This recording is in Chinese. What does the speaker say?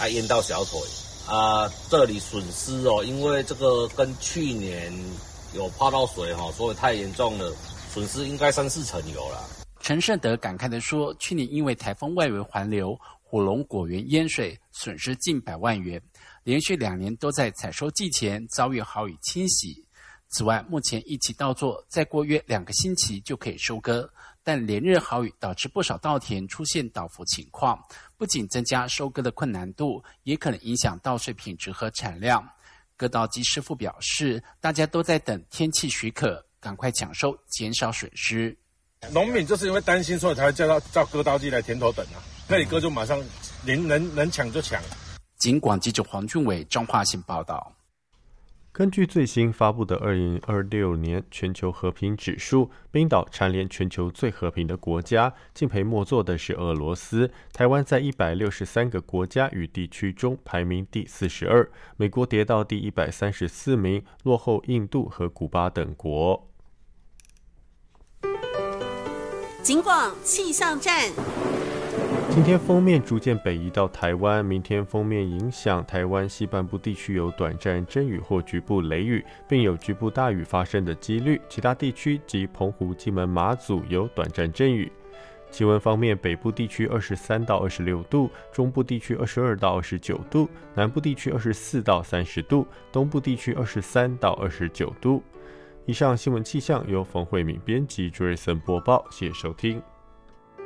还淹到小腿这里损失因为这个跟去年有泡到水所以太严重了，损失应该3-4成有啦。 陈胜德感慨地说，去年因为台风外围环流，火龙果园淹水，损失近100万元，连续2年都在采收季前遭遇豪雨侵袭。此外，目前一期稻作再过约2个星期就可以收割，但连日豪雨导致不少稻田出现倒伏情况，不仅增加收割的困难度，也可能影响稻穗品质和产量。割稻机师傅表示，大家都在等天气许可，赶快抢收，减少损失。 农民就是因为担心，所以才会叫割稻机来田头等可以割就马上能抢就抢。 警广记者黄俊伟彰化县报道。 根据最新发布的2026年全球和平指数，冰岛蝉联全球最和平的国家，敬陪末座的是俄罗斯。台湾在163个国家与地区中排名第42，美国跌到第134名，落后印度和古巴等国。 警广气象站。 今天锋面逐渐北移到台湾，明天锋面影响台湾西半部地区有短暂阵雨或局部雷雨，并有局部大雨发生的几率，其他地区及澎湖、金门、马祖有短暂阵雨。气温方面，北部地区23到26度，中部地区22到29度，南部地区24到30度，东部地区23到29度。以上新闻气象由冯慧敏编辑，朱瑞森播报，谢谢收听。